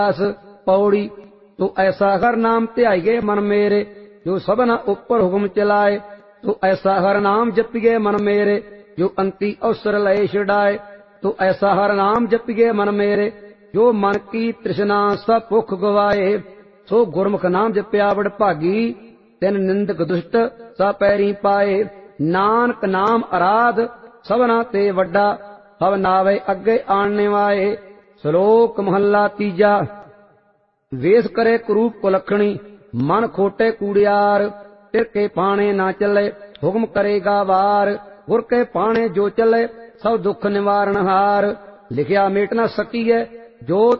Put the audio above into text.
पौड़ी तो ऐसा हर नाम ध्याइए मन मेरे जो सबना ऊपर हुक्म चलाए। तो ऐसा हर नाम जपिए मन मेरे जो अंति अवसर लय छुड़ाए। तो ऐसा हर नाम जपिए मन मेरे जो मन की तृष्णा सब भुख गवाए। सो गुरमुख नाम जप्या बड़ भागी तिन निंदक दुष्ट सा पैरी पाए। नानक नाम आराध सबना ते वड्डा हव नावे अगे आणने वाए। श्लोक महला तीजा। वेश करे कुरूप कुलखणी मन खोटे कूड़ियार। तिर के पाने ना चले हुक्म करेगा वार। गुर के पाने जो चले सब दुख निवारण हार। लिखिया मेट ना सकीए जो